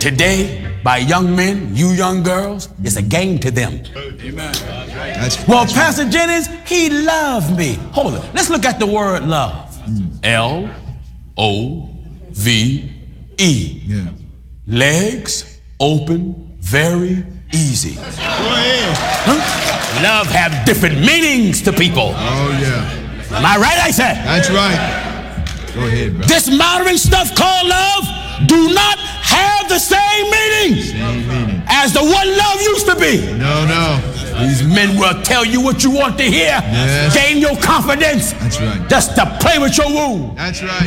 today, by young men, you young girls, it's a game to them. Amen. Well, Pastor Jennings, he loved me. Hold it. Let's look at the word love. L-O-V-E. Yeah. Legs open very easy. Go ahead. Love have different meanings to people. Oh, yeah. Am I right, I said? That's right. Go ahead, bro. This modern stuff called love do not have the same meaning as the one love used to be. No, no. These men will tell you what you want to hear. Yes. Gain your confidence. That's right. Just to play with your wound. That's right.